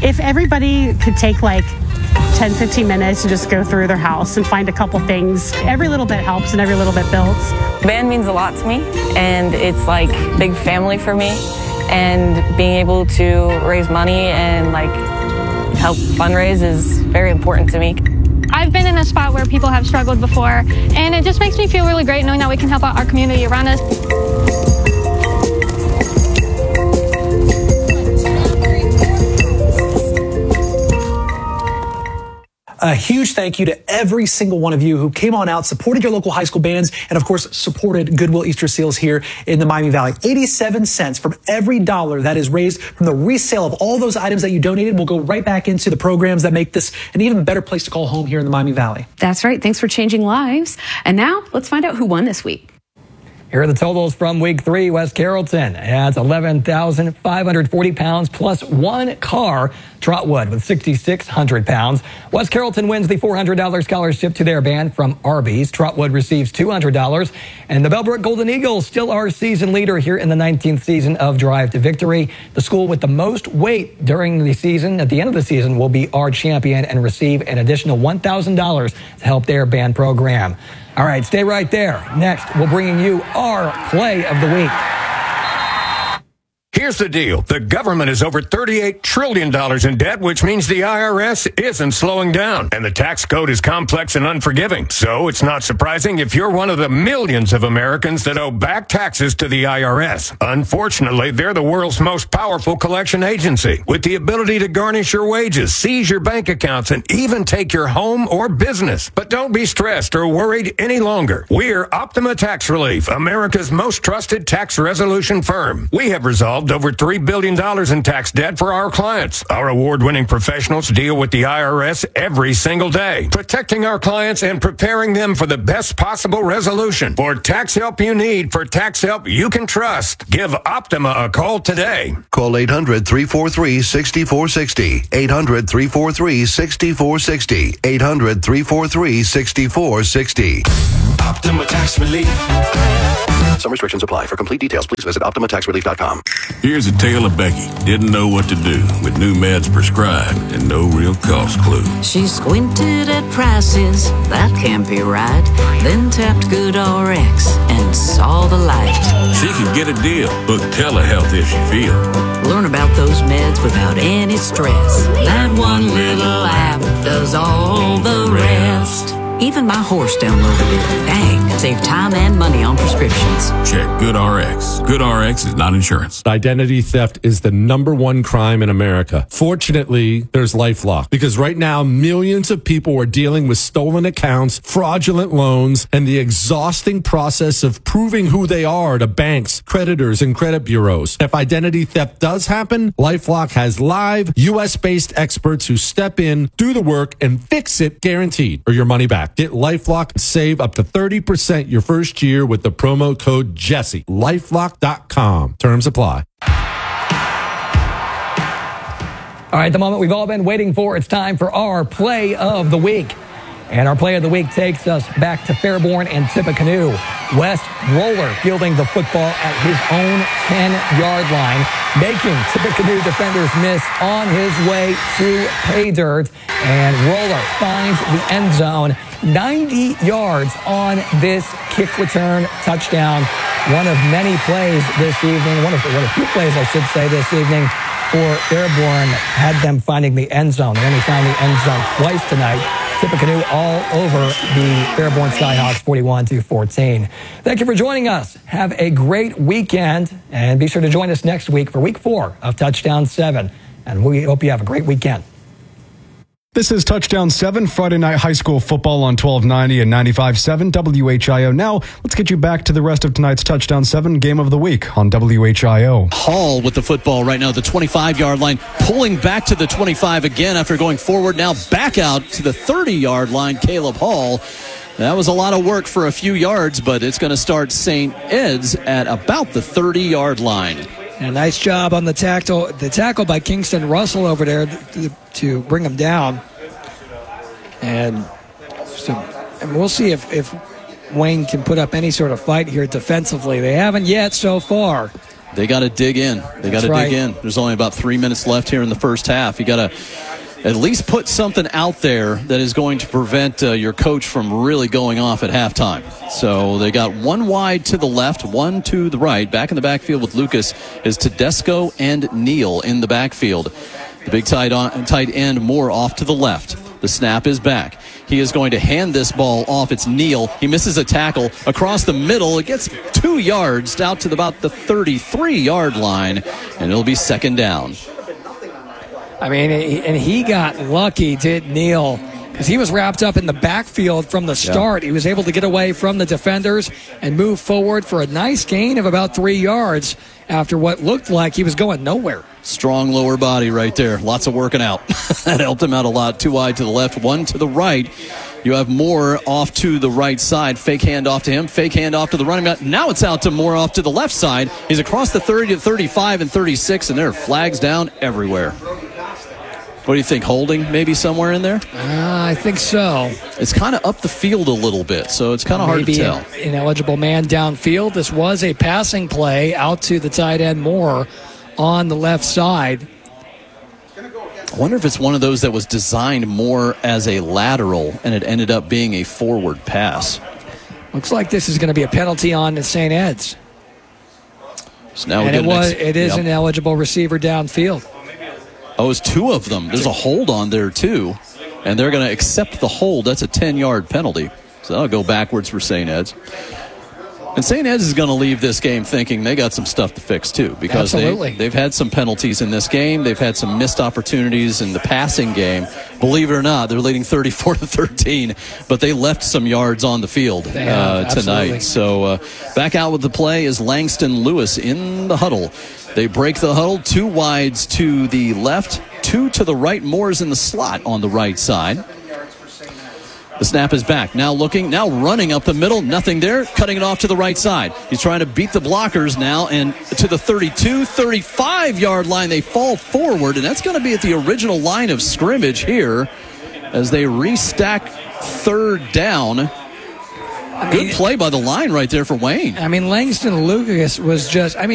If everybody could take like 10, 15 minutes to just go through their house and find a couple things, every little bit helps and every little bit builds. The band means a lot to me, and it's like big family for me, and being able to raise money and like help fundraise is very important to me. I've been in a spot where people have struggled before, and it just makes me feel really great knowing that we can help out our community around us. A huge thank you to every single one of you who came on out, supported your local high school bands, and of course, supported Goodwill Easter Seals here in the Miami Valley. 87 cents from every dollar that is raised from the resale of all those items that you donated will go right back into the programs that make this an even better place to call home here in the Miami Valley. That's right. Thanks for changing lives. And now let's find out who won this week. Here are the totals from week 3. West Carrollton has 11,540 pounds plus one car. Trotwood with 6,600 pounds. West Carrollton wins the $400 scholarship to their band from Arby's. Trotwood receives $200. And the Bellbrook Golden Eagles still our season leader here in the 19th season of Drive to Victory. The school with the most weight during the season, at the end of the season, will be our champion and receive an additional $1,000 to help their band program. All right, stay right there. Next, we're bringing you our play of the week. Here's the deal. The government is over $38 trillion in debt, which means the IRS isn't slowing down. And the tax code is complex and unforgiving. So it's not surprising if you're one of the millions of Americans that owe back taxes to the IRS. Unfortunately, they're the world's most powerful collection agency, with the ability to garnish your wages, seize your bank accounts, and even take your home or business. But don't be stressed or worried any longer. We're Optima Tax Relief, America's most trusted tax resolution firm. We have resolved over $3 billion in tax debt for our clients. Our award-winning professionals deal with the IRS every single day, protecting our clients and preparing them for the best possible resolution. For tax help you need, for tax help you can trust, give Optima a call today. Call 800-343-6460. 800-343-6460. 800-343-6460. Optima Tax Relief. Some restrictions apply. For complete details, please visit OptimaTaxRelief.com. Here's a tale of Becky. Didn't know what to do with new meds prescribed and no real cost clue. She squinted at prices, that can't be right. Then tapped GoodRx and saw the light. She could get a deal. Book telehealth if she feel. Learn about those meds without any stress. That one little app does all the rest. Even my horse downloaded it. Dang, save time and money on prescriptions. Check GoodRx. GoodRx is not insurance. Identity theft is the #1 crime in America. Fortunately, there's LifeLock, because right now millions of people are dealing with stolen accounts, fraudulent loans, and the exhausting process of proving who they are to banks, creditors, and credit bureaus. If identity theft does happen, LifeLock has live U.S.-based experts who step in, do the work, and fix it, guaranteed, or your money back. Get LifeLock and save up to 30% your first year with the promo code Jesse. LifeLock.com. Terms apply. All right, the moment we've all been waiting for. It's time for our play of the week. And our play of the week takes us back to Fairborn and Tippecanoe. West Roller fielding the football at his own 10-yard line, making Tippecanoe defenders miss on his way to pay dirt. And Roller finds the end zone, 90 yards on this kick return touchdown. One of many plays this evening, one of a few plays, I should say, this evening for Fairborn had them finding the end zone. They only found the end zone twice tonight. Tippecanoe all over the Fairborn Skyhawks 41-14. Thank you for joining us. Have a great weekend, and be sure to join us next week for week 4 of Touchdown 7. And we hope you have a great weekend. This is Touchdown 7, Friday night high school football on 1290 and 95.7 WHIO. Now, let's get you back to the rest of tonight's Touchdown 7 game of the week on WHIO. Hall with the football right now, the 25-yard line, pulling back to the 25 again after going forward. Now back out to the 30-yard line, Caleb Hall. That was a lot of work for a few yards, but it's going to start St. Ed's at about the 30-yard line. And a nice job on the tackle by Kingston Russell over there to bring him down. And we'll see if Wayne can put up any sort of fight here defensively. They haven't yet so far. They got to dig in. They got to dig in. There's only about 3 minutes left here in the first half. You got to at least put something out there that is going to prevent your coach from really going off at halftime. So they got one wide to the left, one to the right. Back in the backfield with Lucas is Tedesco and Neal in the backfield. The big tight end Moore off to the left. The snap is back. He is going to hand this ball off. It's Neal. He misses a tackle across the middle. It gets 2 yards out to about the 33-yard line, and it'll be second down. I mean, and he got lucky, did Neal, because he was wrapped up in the backfield from the start. He was able to get away from the defenders and move forward for a nice gain of about 3 yards after what looked like he was going nowhere. Strong lower body right there. Lots of working out. That helped him out a lot. 2 wide to the left, 1 to the right. You have Moore off to the right side. Fake handoff to him. Fake handoff to the running back. Now it's out to Moore off to the left side. He's across the 30 to 35 and 36, and there are flags down everywhere. What do you think? Holding maybe somewhere in there? I think so. It's kind of up the field a little bit, so it's kind of hard to tell. Maybe an ineligible man downfield. This was a passing play out to the tight end Moore on the left side. I wonder if it's one of those that was designed more as a lateral and it ended up being a forward pass. Looks like this is going to be a penalty on the St. Ed's. So now and it is an eligible receiver downfield. Oh, it's 2 of them. There's a hold on there, too. And they're going to accept the hold. That's a 10-yard penalty. So that'll go backwards for St. Ed's. And St. Ed's is going to leave this game thinking they got some stuff to fix, too. Because they've had some penalties in this game. They've had some missed opportunities in the passing game. Believe it or not, they're leading 34-13. But they left some yards on the field tonight. So back out with the play is Langston Lewis in the huddle. They break the huddle. 2 wides to the left, 2 to the right. Moore's in the slot on the right side. The snap is back. Now looking, now running up the middle. Nothing there. Cutting it off to the right side. He's trying to beat the blockers now, and to the 32, 35-yard line. They fall forward, and that's going to be at the original line of scrimmage here as they restack third down. Good play by the line right there for Wayne. I mean, Langston Lucas was just,